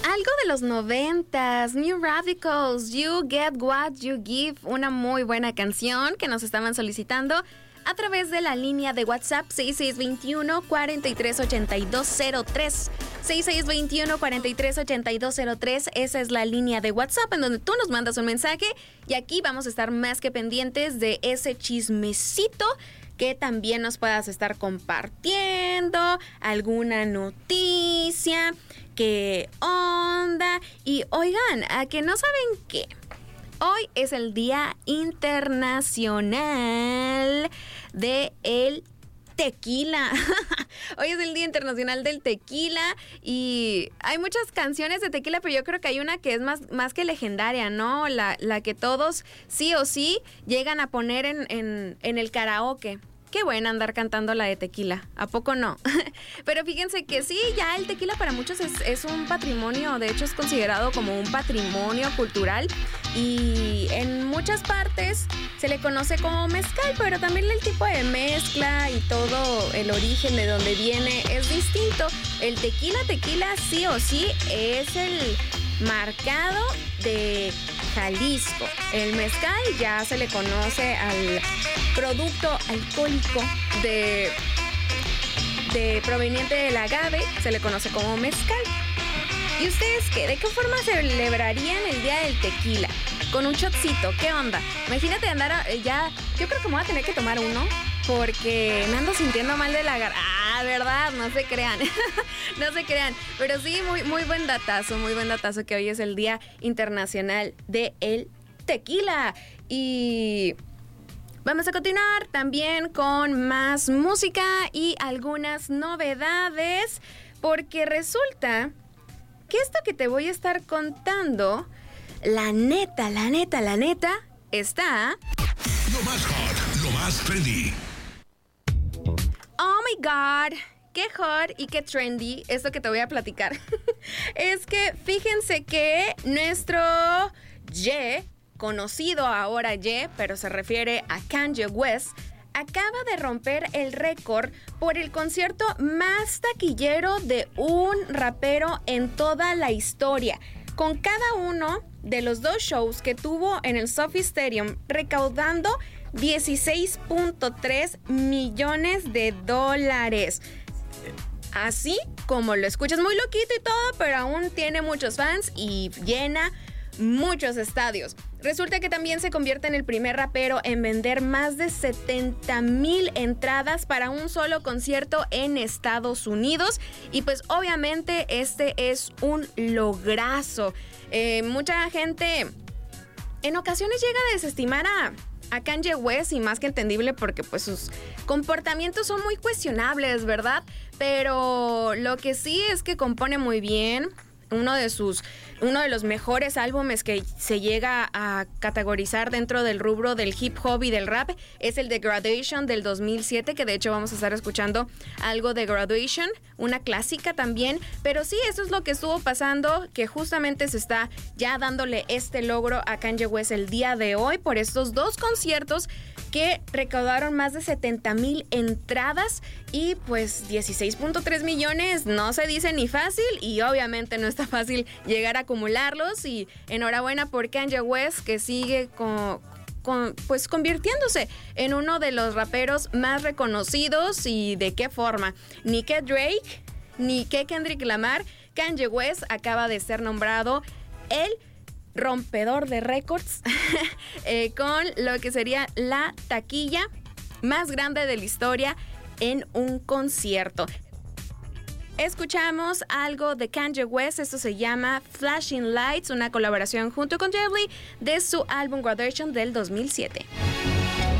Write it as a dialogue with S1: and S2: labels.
S1: Algo de los 90s, New Radicals, You Get What You Give, una muy buena canción que nos estaban solicitando a través de la línea de WhatsApp 6621-438203. 6621-438203, esa es la línea de WhatsApp en donde tú nos mandas un mensaje y aquí vamos a estar más que pendientes de ese chismecito que también nos puedas estar compartiendo, alguna noticia, qué onda. Y oigan, ¿a que no saben qué? Hoy es el Día Internacional del Tequila. Hoy es el Día Internacional del Tequila y hay muchas canciones de tequila, pero yo creo que hay una que es más que legendaria, ¿no? La que todos sí o sí llegan a poner en el karaoke. Qué buena andar cantando la de tequila, ¿a poco no? Pero fíjense que sí, ya el tequila para muchos es un patrimonio, de hecho es considerado como un patrimonio cultural y en muchas partes se le conoce como mezcal, pero también el tipo de mezcla y todo el origen de donde viene es distinto. El tequila sí o sí es el marcado de Jalisco. El mezcal ya se le conoce al producto alcohólico de proveniente del agave, se le conoce como mezcal. ¿Y ustedes qué? ¿De qué forma celebrarían el Día del Tequila? Con un shotcito, ¿qué onda? Imagínate andar ya, yo creo que me voy a tener que tomar uno porque me ando sintiendo mal de la garganta. Ah, ¿verdad? No se crean. No se crean. Pero sí, muy buen datazo que hoy es el Día Internacional del Tequila. Y vamos a continuar también con más música y algunas novedades, porque resulta que esto que te voy a estar contando, la neta, está...
S2: Lo más hot, lo más trendy.
S1: Oh my God, qué hot y qué trendy esto que te voy a platicar. Es que fíjense que nuestro Ye, conocido ahora Ye, pero se refiere a Kanye West, acaba de romper el récord por el concierto más taquillero de un rapero en toda la historia, con cada uno de los dos shows que tuvo en el SoFi Stadium recaudando $16.3 millones. Así como lo escuchas, muy loquito y todo, pero aún tiene muchos fans y llena muchos estadios. Resulta que también se convierte en el primer rapero en vender más de 70,000 entradas para un solo concierto en Estados Unidos. Y pues obviamente este es un lograzo. Mucha gente en ocasiones llega a desestimar a Kanye West, y más que entendible porque pues sus comportamientos son muy cuestionables, ¿verdad? Pero lo que sí es que compone muy bien. Uno de los mejores álbumes que se llega a categorizar dentro del rubro del hip hop y del rap es el de Graduation del 2007, que de hecho vamos a estar escuchando algo de Graduation, una clásica también. Pero sí, eso es lo que estuvo pasando, que justamente se está ya dándole este logro a Kanye West el día de hoy por estos dos conciertos que recaudaron más de 70,000 entradas y pues 16.3 millones no se dice ni fácil, y obviamente no está fácil llegar a acumularlos. Y enhorabuena por Kanye West, que sigue pues convirtiéndose en uno de los raperos más reconocidos. Y de qué forma, ni que Drake ni que Kendrick Lamar, Kanye West acaba de ser nombrado el rompedor de récords con lo que sería la taquilla más grande de la historia en un concierto. Escuchamos algo de Kanye West, esto se llama Flashing Lights, una colaboración junto con Jay de su álbum Graduation del 2007.